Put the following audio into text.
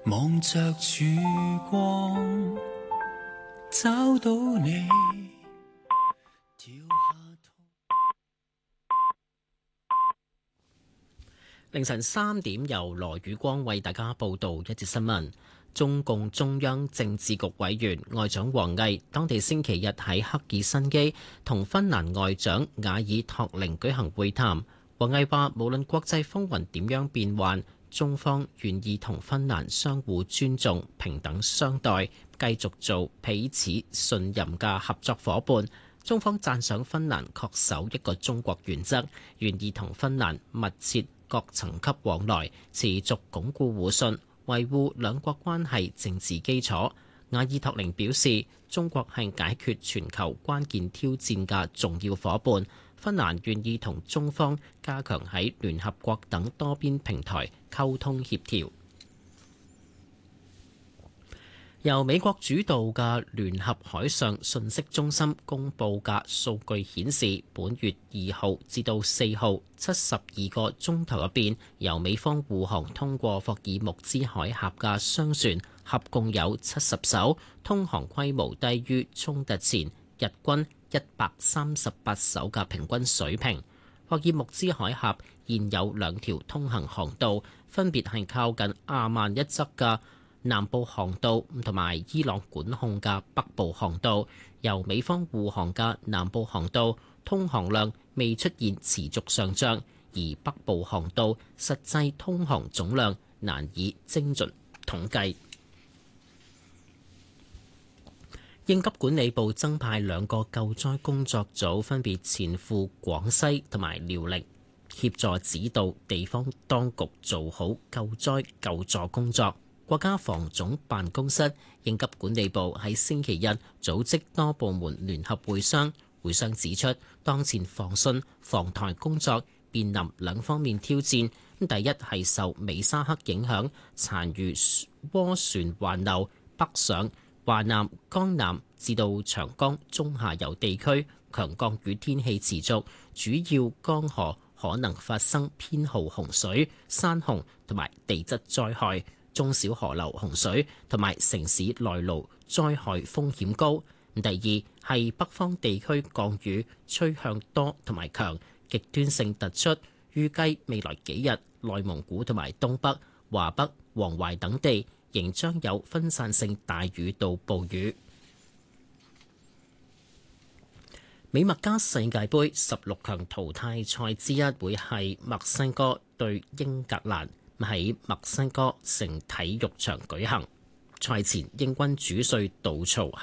望着曙光，找到你。 凌晨3點，由羅宇光為大家報道一節新聞。中共中央政治局委員外長王毅，當地星期日喺赫爾辛基同芬蘭外長瓦爾托寧舉行會談。王毅話：無論國際風雲點樣變幻，中方願意同芬蘭相互尊重、平等相待，繼續做彼此信任嘅合作夥伴。中方讚賞芬蘭恪守一個中國原則，願意同芬蘭密切各層級往來，持續鞏固互信，維護兩國關係政治基礎。瓦爾托寧表示，中國係解決全球關鍵挑戰嘅重要夥伴，芬蘭願意同中方加強喺聯合國等多邊平台溝通協調。由美國主導嘅聯合海上信息中心公佈嘅數據顯示，本月2號至到4號72個鐘頭入邊，由美方護航通過霍爾木茲海峽嘅商船合共有70艘，通航規模低於衝突前日均138艘嘅平均水平。霍爾木茲海峽現有2條通行航道，分別係靠近阿曼一側嘅南部航道同埋伊朗管控嘅北部航道。由美方護航嘅南部航道通航量未出現持續上漲，而北部航道實際通航總量難以精準統計。應急管理部增派2個救災工作組，分別前赴廣西同埋遼寧，協助指導地方當局做好救災救助工作。國家防總辦公室、應急管理部喺星期日組織多部門聯合會商，會商指出，當前防汛防台工作面臨2方面挑戰。第一係受美沙克影響，殘餘渦旋環流北上華南、江南至到長江中下游地區，強降雨天氣持續，主要江河可能發生編號洪水、山洪同埋地質災害。中小河流洪水同埋城市內澇災害風險高。第二係北方地區降雨趨向多同埋強，極端性突出。預計未來幾日，內蒙古同埋東北、華北、黃淮等地仍將有分散性大雨到暴雨。美墨加世界盃16強淘汰賽之一會係墨西哥對英格蘭，喺墨西哥城體育場舉行。賽前英軍主帥杜曹